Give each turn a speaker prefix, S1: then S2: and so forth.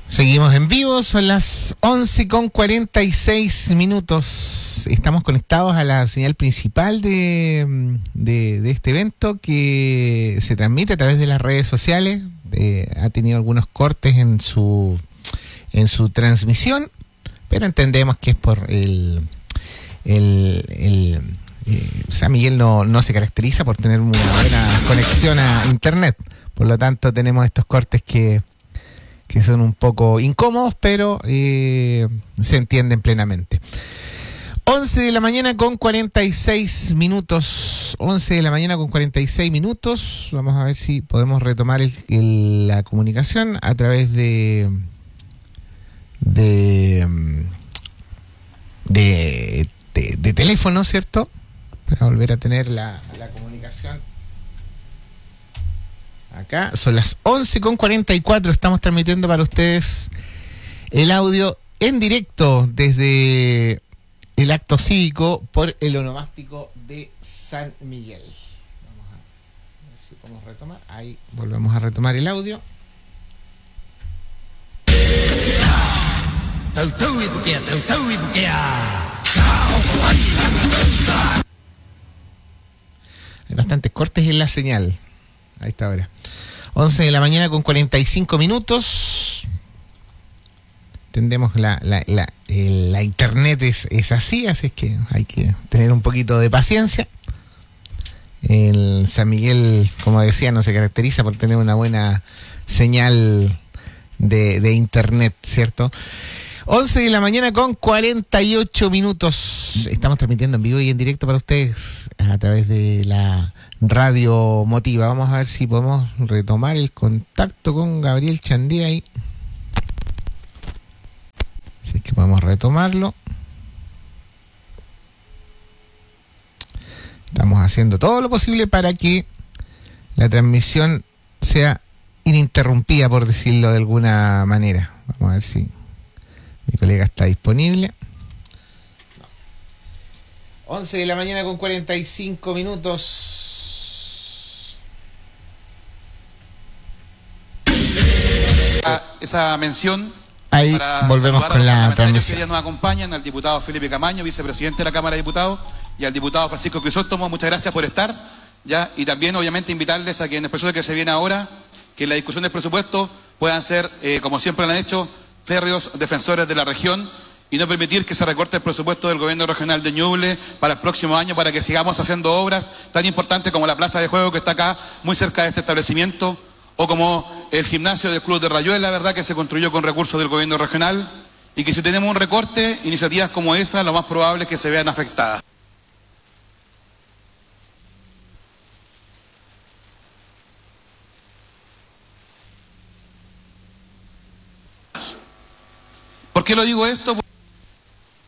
S1: Seguimos en vivo, son las 11:46. Estamos conectados a la señal principal de este evento que se transmite a través de las redes sociales. Ha tenido algunos cortes en su transmisión, pero entendemos que es por San Miguel no se caracteriza por tener una buena conexión a internet. Por lo tanto, tenemos estos cortes que son un poco incómodos, pero se entienden plenamente. 11 de la mañana con 46 minutos. 11 de la mañana con 46 minutos. Vamos a ver si podemos retomar la comunicación a través de teléfono, ¿cierto? Para volver a tener la comunicación. Acá son las 11:44, estamos transmitiendo para ustedes el audio en directo desde el acto cívico por el onomástico de San Miguel. Vamos a ver si podemos retomar. Ahí volvemos a retomar el audio. Hay bastantes cortes en la señal a esta hora. 11 de la mañana con 45 minutos. Entendemos la internet es así es que hay que tener un poquito de paciencia. El San Miguel, como decía, no se caracteriza por tener una buena señal de internet, ¿cierto? 11 de la mañana con 48 minutos. Estamos transmitiendo en vivo y en directo para ustedes a través de la Radio Motiva. Vamos a ver si podemos retomar el contacto con Gabriel Chandía ahí. Si es que podemos retomarlo. Estamos haciendo todo lo posible para que la transmisión sea ininterrumpida, por decirlo de alguna manera. Vamos a ver si mi colega está disponible. 11 de la mañana con 45 minutos.
S2: Esa mención.
S1: Ahí volvemos con la transmisión.
S2: Que ya nos acompañan, al diputado Felipe Camaño, vicepresidente de la Cámara de Diputados, y al diputado Francisco Crisóstomo. Muchas gracias por estar. ¿Ya? Y también, obviamente, invitarles a que en el proceso que se viene ahora, que en la discusión del presupuesto puedan ser, como siempre lo han hecho, férreos defensores de la región y no permitir que se recorte el presupuesto del gobierno regional de Ñuble para el próximo año, para que sigamos haciendo obras tan importantes como la plaza de juego que está acá, muy cerca de este establecimiento, o como el gimnasio del Club de Rayuela, verdad, que se construyó con recursos del gobierno regional, y que si tenemos un recorte, iniciativas como esa, lo más probable es que se vean afectadas. ¿Por qué lo digo esto?